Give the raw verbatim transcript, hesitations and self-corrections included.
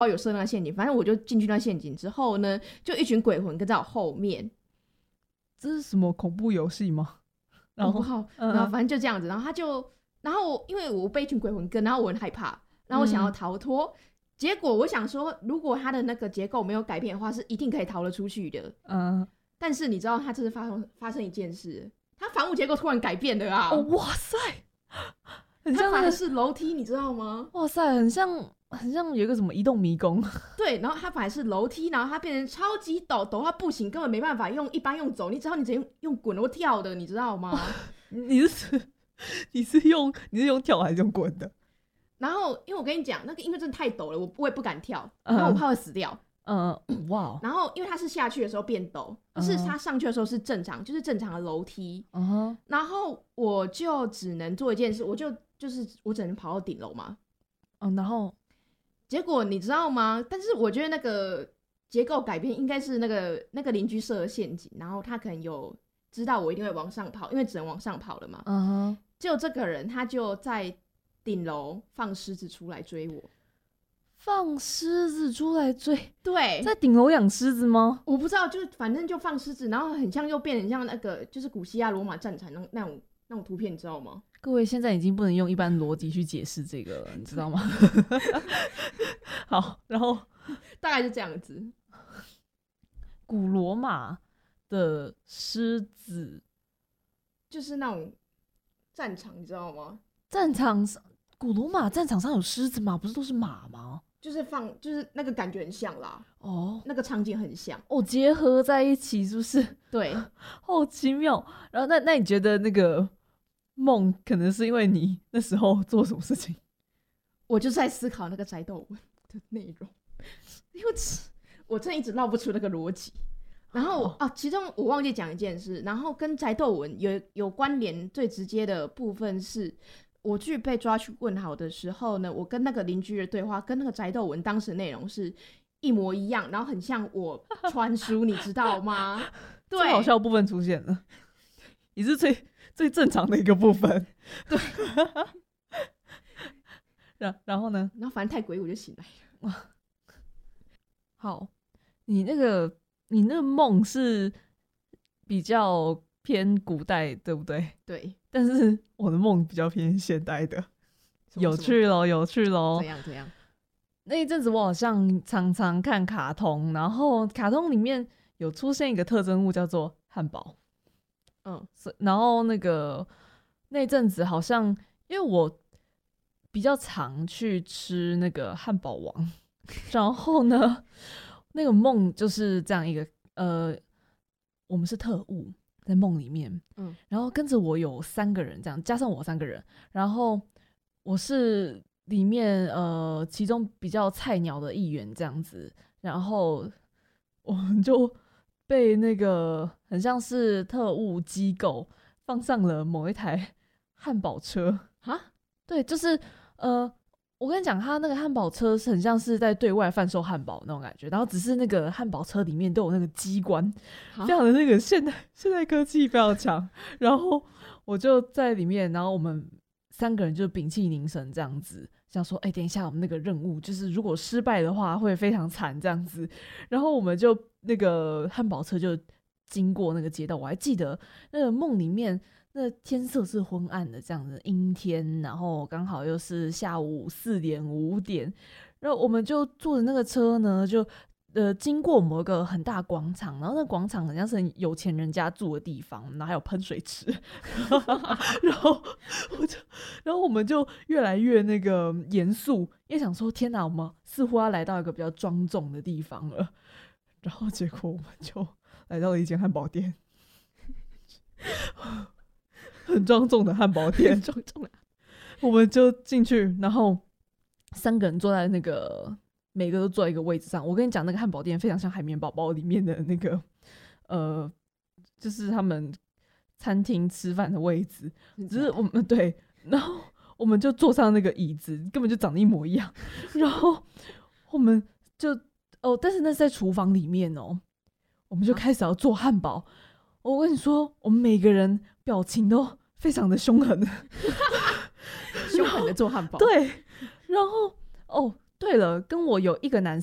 有设那个陷阱，反正我就进去那陷阱之后呢，就一群鬼魂跟在我后面。 这是什么恐怖游戏吗？然后、 哦、不好，然后反正就这样子，然后他就，然后因为我被一群鬼魂跟，然后我很害怕，然后我想要逃脱。嗯，结果我想说，如果它的那个结构没有改变的话，是一定可以逃得出去的。嗯，但是你知道，它这是发生发生一件事，它房屋结构突然改变了啊！ 哦，哇塞，很像、那個、 它反而是楼梯，你知道吗？ 哇塞，很像很像有一个什么移动迷宫。 对，然后它反而是楼梯，然后它变成超级陡，陡到不行，根本没办法用一般用走，你知道你只能用滚或跳的，你知道吗？ 你是你是用你是用跳还是用滚的？ 然后，因为我跟你讲，那个因为真的太陡了，我我也不敢跳，因为我怕会死掉。 嗯，哇。 然后，因为它是下去的时候变陡，可是它上去的时候是正常，就是正常的楼梯。嗯，然后我就只能做一件事，我就就是我只能跑到顶楼嘛。 嗯，然后结果你知道吗？但是我觉得那个结构改变应该是那个那个邻居设的陷阱，然后他可能有知道我一定会往上跑，因为只能往上跑了嘛。嗯哼。就这个人他就在顶楼放狮子出来追我。 放狮子出来追？ 对， 在顶楼养狮子吗？ 我不知道，就反正就放狮子，然后很像又变得很像那个就是古希腊罗马战场那那种那种图片，你知道吗？ 各位现在已经不能用一般逻辑去解释这个了，你知道吗？好，然后大概是这样子。 古罗马的狮子就是那种战场，你知道吗？ 战场上，古罗马战场上有狮子吗？不是都是马吗？ 就是放，就是那个感觉很像啦。哦，那个场景很像。 哦，结合在一起是不是？ 对， 好奇妙。然后那那你觉得那个梦可能是因为你那时候做什么事情？ 我就在思考那个宅斗文的内容，因为我真的一直绕不出那个逻辑。然后、哦、啊，其中我忘记讲一件事，然后跟宅斗文有有关联最直接的部分是，我去被抓去问好的时候呢，我跟那个邻居的对话跟那个宅斗文当时的内容是一模一样，然后很像我传书，你知道吗？对， 最好笑的部分出现了，也是最最正常的一个部分。 对， 然然后呢？ 然后反正太诡异，我就醒来了。 好，你那个。你那个梦是比较偏古代，对不对？ 对。 但是我的梦比较偏现代的，有趣咯，有趣咯。 怎样怎样？ 那一阵子我好像常常看卡通，然后卡通里面有出现一个特征物叫做汉堡。嗯，然后那个那阵子好像因为我比较常去吃那个汉堡王，然后呢。那个梦就是这样一个，呃，我们是特务在梦里面，嗯，然后跟着我有三个人，这样加上我三个人，然后我是里面呃其中比较菜鸟的一员这样子，然后我们就被那个很像是特务机构放上了某一台汉堡车啊，对，就是呃。我跟你讲，他那个汉堡车是很像是在对外贩售汉堡那种感觉，然后只是那个汉堡车里面都有那个机关，非常的那个现代现代科技非常强。然后我就在里面，然后我们三个人就屏气凝神这样子，想说，哎、欸，等一下我们那个任务就是如果失败的话会非常惨这样子。然后我们就那个汉堡车就经过那个街道，我还记得那个梦里面。那天色是昏暗的，这样子阴天，然后刚好又是下午四点五点，然后我们就坐着那个车呢，就呃经过某个很大广场，然后那广场好像是有钱人家住的地方，然后还有喷水池，然后我就，然后我们就越来越那个严肃，因为想说天哪，我们似乎要来到一个比较庄重的地方了，然后结果我们就来到了一间汉堡店。很庄重的汉堡店， 庄重的， 我们就进去，然后三个人坐在那个，每个都坐在一个位置上。我跟你讲，那个汉堡店非常像海绵宝宝里面的那个，呃，就是他们餐厅吃饭的位置，只是我们对，然后我们就坐上那个椅子，根本就长得一模一样。然后我们就哦，但是那是在厨房里面哦，我们就开始要做汉堡。我跟你说，我们每个人表情都非常的凶狠， 凶狠的做汉堡。 对，然后哦， 对了，跟我有一个男